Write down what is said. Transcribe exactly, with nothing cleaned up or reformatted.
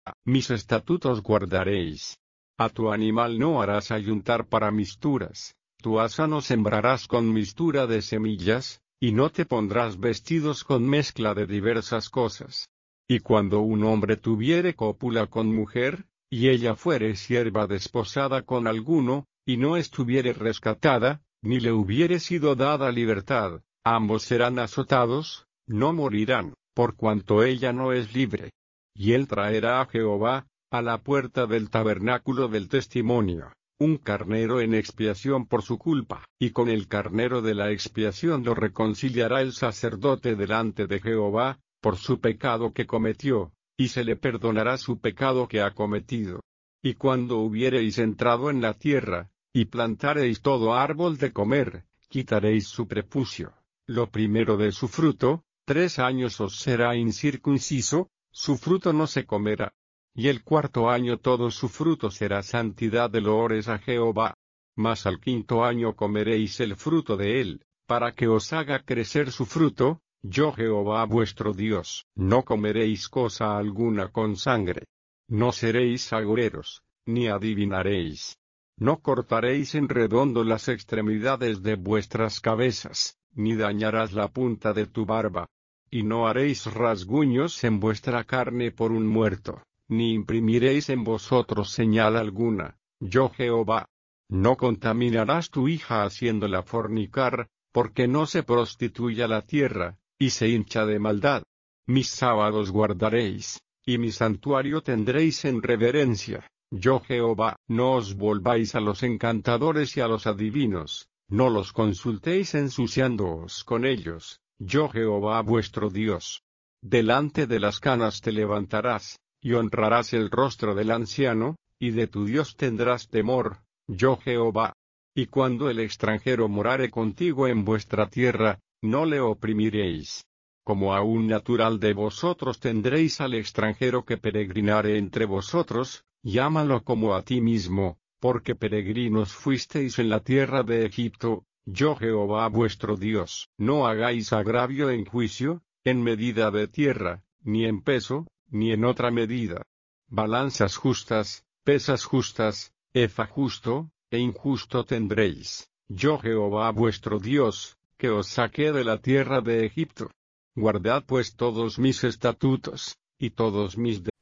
Mis estatutos guardaréis. A tu animal no harás ayuntar para misturas, tu asa no sembrarás con mistura de semillas, y no te pondrás vestidos con mezcla de diversas cosas. Y cuando un hombre tuviere cópula con mujer, y ella fuere sierva desposada con alguno, y no estuviere rescatada, ni le hubiere sido dada libertad, ambos serán azotados, no morirán, por cuanto ella no es libre. Y él traerá a Jehová, a la puerta del tabernáculo del testimonio, un carnero en expiación por su culpa, y con el carnero de la expiación lo reconciliará el sacerdote delante de Jehová, por su pecado que cometió, y se le perdonará su pecado que ha cometido. Y cuando hubiereis entrado en la tierra, y plantareis todo árbol de comer, quitaréis su prepucio, lo primero de su fruto, tres años os será incircunciso, su fruto no se comerá. Y el cuarto año todo su fruto será santidad de loores a Jehová. Mas al quinto año comeréis el fruto de él, para que os haga crecer su fruto, yo Jehová vuestro Dios. No comeréis cosa alguna con sangre. No seréis agoreros, ni adivinaréis. No cortaréis en redondo las extremidades de vuestras cabezas, ni dañarás la punta de tu barba. Y no haréis rasguños en vuestra carne por un muerto, ni imprimiréis en vosotros señal alguna, yo Jehová. No contaminarás tu hija haciéndola fornicar, porque no se prostituya la tierra, y se hincha de maldad. Mis sábados guardaréis, y mi santuario tendréis en reverencia, yo Jehová. No os volváis a los encantadores y a los adivinos, no los consultéis ensuciándoos con ellos, yo Jehová vuestro Dios. Delante de las canas te levantarás, y honrarás el rostro del anciano, y de tu Dios tendrás temor, yo Jehová. Y cuando el extranjero morare contigo en vuestra tierra, no le oprimiréis. Como a un natural de vosotros tendréis al extranjero que peregrinare entre vosotros, llámalo como a ti mismo, porque peregrinos fuisteis en la tierra de Egipto, yo Jehová vuestro Dios. No hagáis agravio en juicio, en medida de tierra, ni en peso, ni en otra medida. Balanzas justas, pesas justas, efa justo, e injusto tendréis, yo Jehová vuestro Dios, que os saqué de la tierra de Egipto. Guardad pues todos mis estatutos, y todos mis